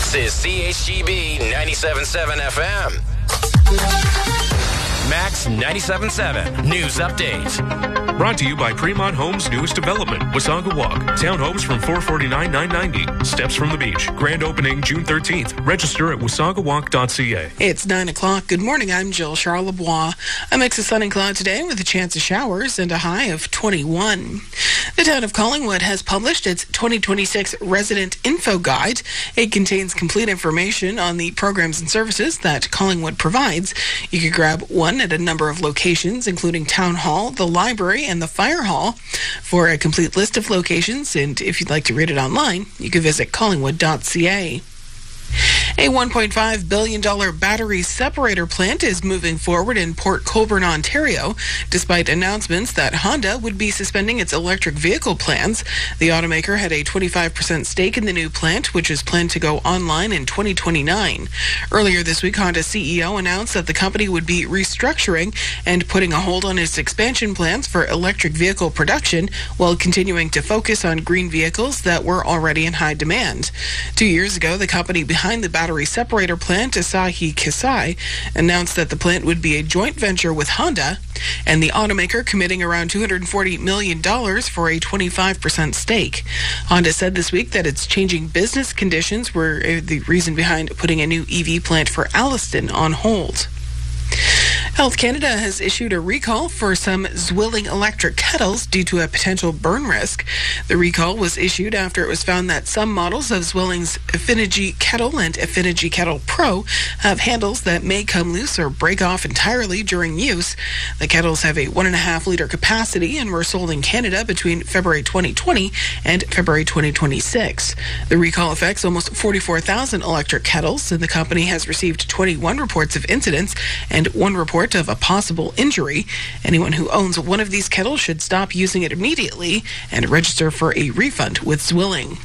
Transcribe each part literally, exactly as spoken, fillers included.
This is C H G B ninety-seven point seven F M. Max ninety-seven point seven News Update. Brought to you by Fremont Homes' newest development, Wasaga Walk. Townhomes from four forty-nine nine ninety. Steps from the beach. Grand opening June thirteenth. Register at wasaga walk dot c a. It's nine o'clock. Good morning. I'm Jill Charlebois. A mix of sun and cloud today with a chance of showers and a high of twenty-one. The town of Collingwood has published its twenty twenty-six Resident Info Guide. It contains complete information on the programs and services that Collingwood provides. You can grab one at a number of locations, including Town Hall, the library, and the Fire Hall. For a complete list of locations, and if you'd like to read it online, you can visit collingwood dot c a. A one point five billion dollars battery separator plant is moving forward in Port Colborne, Ontario, despite announcements that Honda would be suspending its electric vehicle plans. The automaker had a twenty-five percent stake in the new plant, which is planned to go online in twenty twenty-nine. Earlier this week, Honda C E O announced that the company would be restructuring and putting a hold on its expansion plans for electric vehicle production while continuing to focus on green vehicles that were already in high demand. Two years ago, the company behind the battery separator plant, Asahi Kasei, announced that the plant would be a joint venture with Honda, and the automaker committing around two hundred forty million dollars for a twenty-five percent stake. Honda said this week that its changing business conditions were the reason behind putting a new E V plant for Alliston on hold. Health Canada has issued a recall for some Zwilling electric kettles due to a potential burn risk. The recall was issued after it was found that some models of Zwilling's Affinity Kettle and Affinity Kettle Pro have handles that may come loose or break off entirely during use. The kettles have a one and a half liter capacity and were sold in Canada between February twenty twenty and February twenty twenty-six. The recall affects almost forty-four thousand electric kettles, and the company has received twenty-one reports of incidents and one report of a possible injury. Anyone who owns one of these kettles should stop using it immediately and register for a refund with Zwilling.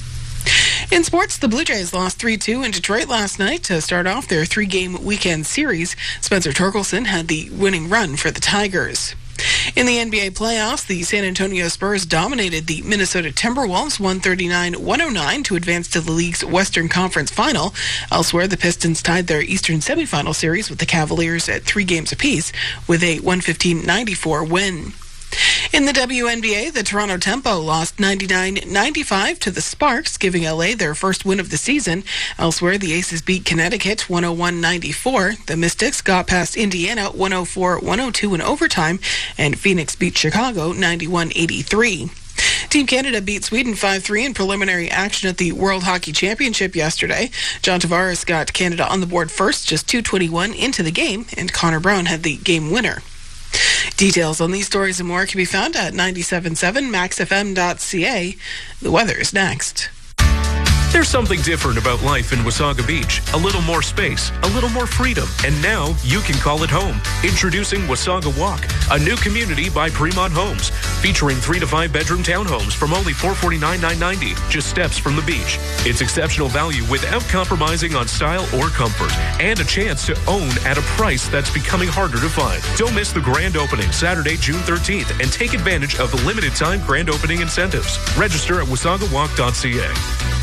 In sports, the Blue Jays lost three two in Detroit last night to start off their three-game weekend series. Spencer Torkelson had the winning run for the Tigers. In the N B A playoffs, the San Antonio Spurs dominated the Minnesota Timberwolves one thirty-nine to one oh nine to advance to the league's Western Conference Final. Elsewhere, the Pistons tied their Eastern semifinal series with the Cavaliers at three games apiece with a one fifteen ninety-four win. In the W N B A, the Toronto Tempo lost ninety-nine ninety-five to the Sparks, giving L A their first win of the season. Elsewhere, the Aces beat Connecticut one oh one ninety-four. The Mystics got past Indiana one oh four one oh two in overtime, and Phoenix beat Chicago ninety-one eighty-three. Team Canada beat Sweden five three in preliminary action at the World Hockey Championship yesterday. John Tavares got Canada on the board first, just two twenty-one into the game, and Connor Brown had the game winner. Details on these stories and more can be found at ninety-seven point seven max f m dot c a. The weather is next. There's something different about life in Wasaga Beach. A little more space, a little more freedom, and now you can call it home. Introducing Wasaga Walk, a new community by Fremont Homes, featuring three to five bedroom townhomes from only four forty-nine nine ninety, just steps from the beach. It's exceptional value without compromising on style or comfort, and a chance to own at a price that's becoming harder to find. Don't miss the grand opening Saturday, June thirteenth, and take advantage of the limited time grand opening incentives. Register at wasaga walk dot c a.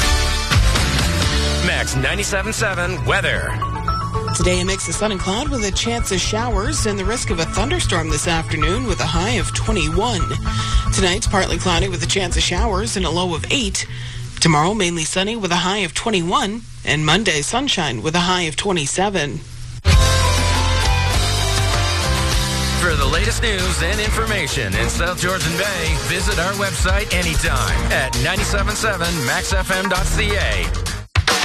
Max ninety-seven point seven weather. Today, a mix of sun and cloud with a chance of showers and the risk of a thunderstorm this afternoon with a high of twenty-one. Tonight, partly cloudy with a chance of showers and a low of eight. Tomorrow, mainly sunny with a high of twenty-one. And Monday, sunshine with a high of twenty-seven. For the latest news and information in South Georgian Bay, visit our website anytime at ninety-seven point seven max f m dot c a.